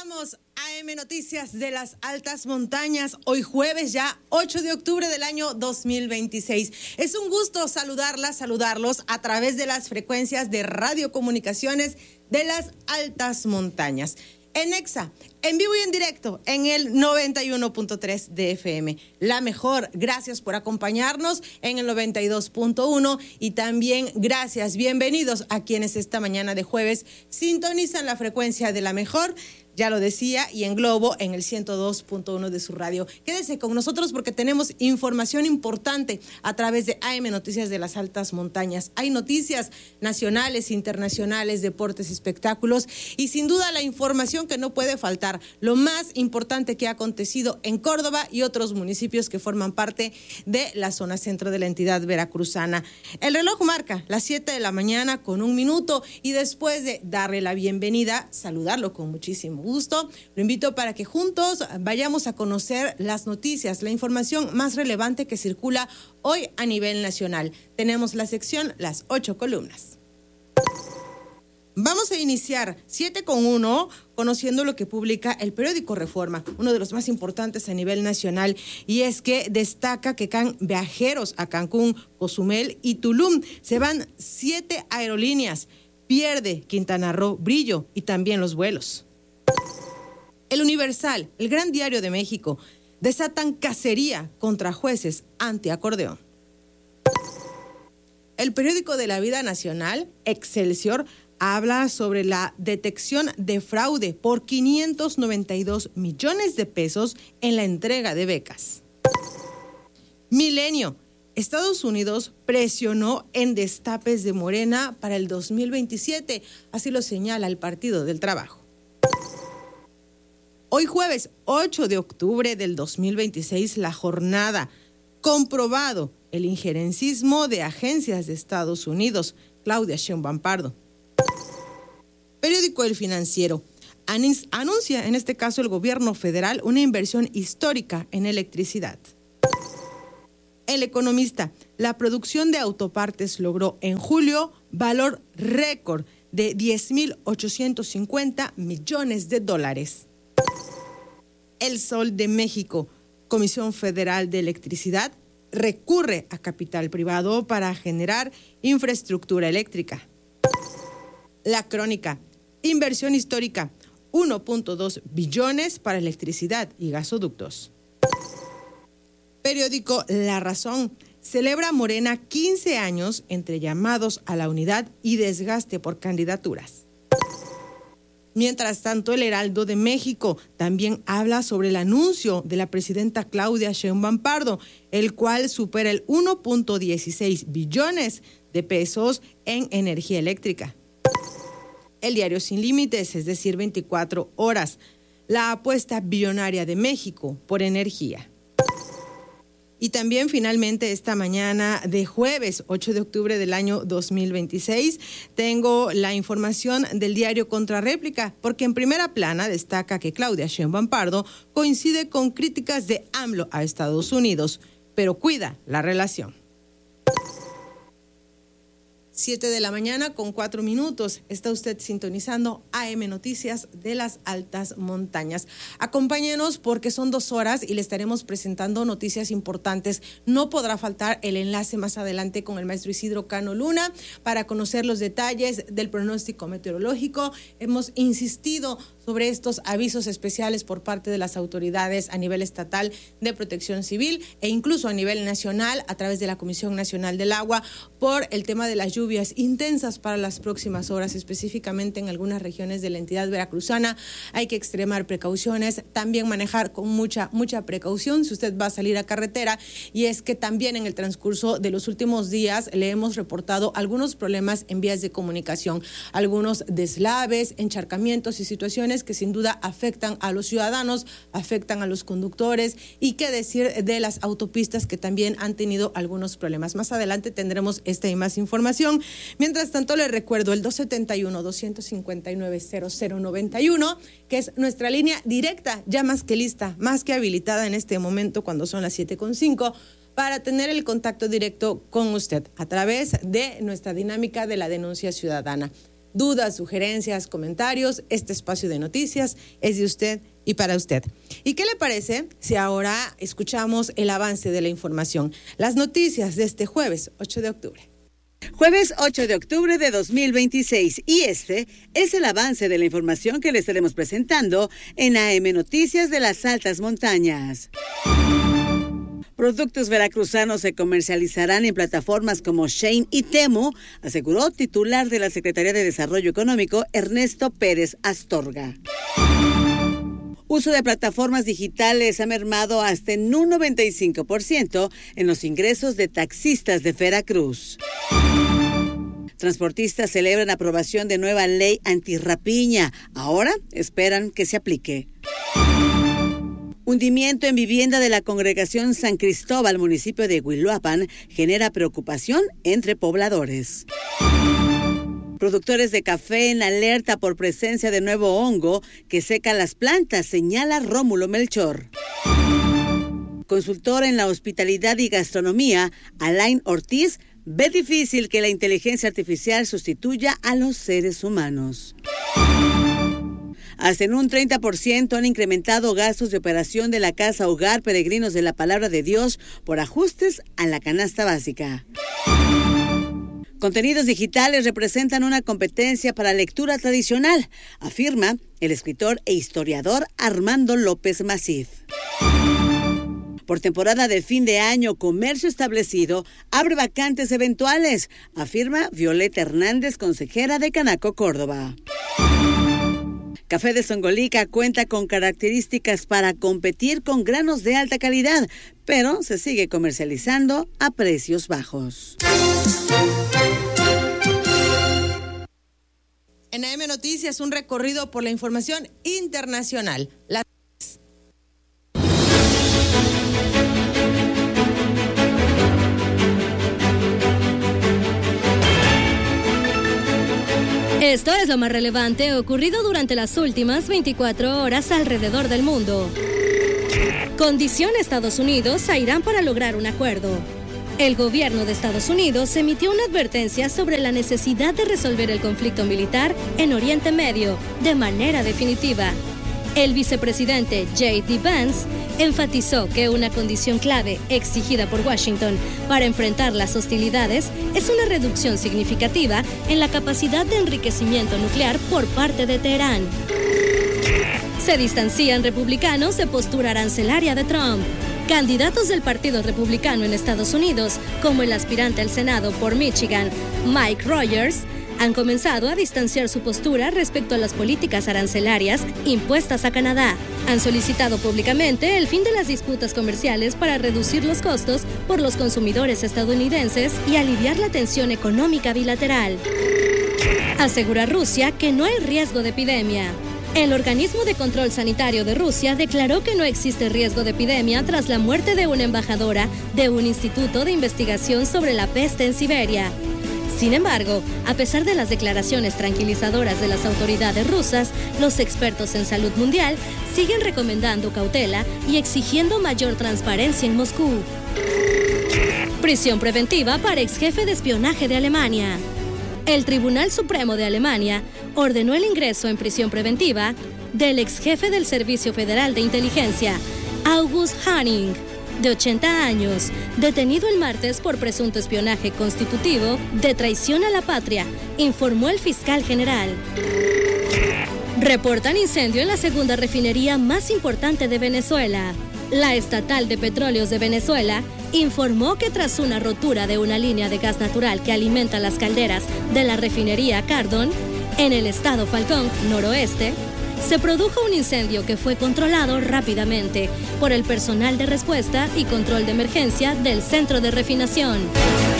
Comenzamos AM Noticias de las Altas Montañas, hoy jueves ya 8 de octubre del año 2026. Es un gusto saludarlos a través de las frecuencias de radiocomunicaciones de las Altas Montañas. En EXA, en vivo y en directo, en el 91.3 de FM. La mejor, gracias por acompañarnos en el 92.1 y también gracias, bienvenidos a quienes esta mañana de jueves sintonizan la frecuencia de la mejor. Ya lo decía, y en Globo, en el 102.1 de su radio. Quédese con nosotros porque tenemos información importante a través de AM Noticias de las Altas Montañas. Hay noticias nacionales, internacionales, deportes, espectáculos y sin duda la información que no puede faltar. Lo más importante que ha acontecido en Córdoba y otros municipios que forman parte de la zona centro de la entidad veracruzana. El reloj marca las 7 de la mañana con 1 minuto y después de darle la bienvenida, saludarlo con muchísimo gusto, lo invito para que juntos vayamos a conocer las noticias, la información más relevante que circula hoy a nivel nacional. Tenemos la sección Las 8 columnas. Vamos a iniciar 7:1 conociendo lo que publica el periódico Reforma, uno de los más importantes a nivel nacional, y es que destaca que viajeros a Cancún, Cozumel y Tulum se van 7 aerolíneas. Pierde Quintana Roo brillo y también los vuelos. El Universal, el gran diario de México, desatan cacería contra jueces antiacordeón. El periódico de la vida nacional, Excelsior, habla sobre la detección de fraude por 592 millones de pesos en la entrega de becas. Milenio, Estados Unidos presionó en destapes de Morena para el 2027, así lo señala el Partido del Trabajo. Hoy jueves 8 de octubre del 2026, la jornada. Comprobado el injerencismo de agencias de Estados Unidos. Claudia Sheinbaum Pardo. Periódico El Financiero. Anuncia en este caso el gobierno federal una inversión histórica en electricidad. El Economista. La producción de autopartes logró en julio valor récord de 10.850 millones de dólares. El Sol de México, Comisión Federal de Electricidad, recurre a capital privado para generar infraestructura eléctrica. La Crónica, inversión histórica, 1.2 billones para electricidad y gasoductos. Periódico La Razón, celebra Morena 15 años entre llamados a la unidad y desgaste por candidaturas. Mientras tanto, el Heraldo de México también habla sobre el anuncio de la presidenta Claudia Sheinbaum Pardo, el cual supera el 1.16 billones de pesos en energía eléctrica. El diario Sin Límites, es decir, 24 horas, la apuesta billonaria de México por energía. Y también finalmente esta mañana de jueves 8 de octubre del año 2026 tengo la información del diario Contrarréplica, porque en primera plana destaca que Claudia Sheinbaum Pardo coincide con críticas de AMLO a Estados Unidos, pero cuida la relación. 7 de la mañana con 4 minutos. Está usted sintonizando AM Noticias de las Altas Montañas. Acompáñenos porque son 2 horas y le estaremos presentando noticias importantes. No podrá faltar el enlace más adelante con el maestro Isidro Cano Luna para conocer los detalles del pronóstico meteorológico. Hemos insistido sobre estos avisos especiales por parte de las autoridades a nivel estatal de protección civil e incluso a nivel nacional a través de la Comisión Nacional del Agua por el tema de las lluvias intensas para las próximas horas, específicamente en algunas regiones de la entidad veracruzana. Hay que extremar precauciones, también manejar con mucha precaución si usted va a salir a carretera, y es que también en el transcurso de los últimos días le hemos reportado algunos problemas en vías de comunicación, algunos deslaves, encharcamientos y situaciones que sin duda afectan a los ciudadanos, afectan a los conductores, y qué decir de las autopistas que también han tenido algunos problemas. Más adelante tendremos esta y más información. Mientras tanto, les recuerdo el 271-259-0091, que es nuestra línea directa, ya más que lista, más que habilitada en este momento cuando son las 7:05, para tener el contacto directo con usted a través de nuestra dinámica de la denuncia ciudadana. dudas, sugerencias, comentarios, este espacio de noticias es de usted y para usted. ¿Y qué le parece si ahora escuchamos el avance de la información? Las noticias de este jueves 8 de octubre. Jueves 8 de octubre de 2026 y este es el avance de la información que le estaremos presentando en AM Noticias de las Altas Montañas. Productos veracruzanos se comercializarán en plataformas como Shein y Temu, aseguró titular de la Secretaría de Desarrollo Económico, Ernesto Pérez Astorga. Uso de plataformas digitales ha mermado hasta en un 95% en los ingresos de taxistas de Veracruz. Transportistas celebran aprobación de nueva ley antirrapiña. Ahora esperan que se aplique. Hundimiento en vivienda de la congregación San Cristóbal, municipio de Huiluapan, genera preocupación entre pobladores. Productores de café en alerta por presencia de nuevo hongo que seca las plantas, señala Rómulo Melchor. Consultor en la hospitalidad y gastronomía, Alain Ortiz, ve difícil que la inteligencia artificial sustituya a los seres humanos. Hasta en un 30% han incrementado gastos de operación de la Casa Hogar Peregrinos de la Palabra de Dios por ajustes a la canasta básica. Contenidos digitales representan una competencia para lectura tradicional, afirma el escritor e historiador Armando López Macíf. Por temporada de fin de año, comercio establecido abre vacantes eventuales, afirma Violeta Hernández, consejera de Canaco, Córdoba. Café de Zongolica cuenta con características para competir con granos de alta calidad, pero se sigue comercializando a precios bajos. En AM Noticias, un recorrido por la información internacional. Esto es lo más relevante ocurrido durante las últimas 24 horas alrededor del mundo. Condiciona Estados Unidos a Irán para lograr un acuerdo. El gobierno de Estados Unidos emitió una advertencia sobre la necesidad de resolver el conflicto militar en Oriente Medio de manera definitiva. El vicepresidente J.D. Vance enfatizó que una condición clave exigida por Washington para enfrentar las hostilidades es una reducción significativa en la capacidad de enriquecimiento nuclear por parte de Teherán. Se distancian republicanos de postura arancelaria de Trump. Candidatos del Partido Republicano en Estados Unidos, como el aspirante al Senado por Michigan, Mike Rogers, han comenzado a distanciar su postura respecto a las políticas arancelarias impuestas a Canadá. Han solicitado públicamente el fin de las disputas comerciales para reducir los costos por los consumidores estadounidenses y aliviar la tensión económica bilateral. Asegura Rusia que no hay riesgo de epidemia. El Organismo de Control Sanitario de Rusia declaró que no existe riesgo de epidemia tras la muerte de una embajadora de un instituto de investigación sobre la peste en Siberia. Sin embargo, a pesar de las declaraciones tranquilizadoras de las autoridades rusas, los expertos en salud mundial siguen recomendando cautela y exigiendo mayor transparencia en Moscú. Prisión preventiva para exjefe de espionaje de Alemania. El Tribunal Supremo de Alemania ordenó el ingreso en prisión preventiva del exjefe del Servicio Federal de Inteligencia, August Hanning, de 80 años, detenido el martes por presunto espionaje constitutivo de traición a la patria, informó el fiscal general. Reportan incendio en la segunda refinería más importante de Venezuela. La Estatal de Petróleos de Venezuela informó que tras una rotura de una línea de gas natural que alimenta las calderas de la refinería Cardón, en el estado Falcón, noroeste, se produjo un incendio que fue controlado rápidamente por el personal de respuesta y control de emergencia del centro de refinación.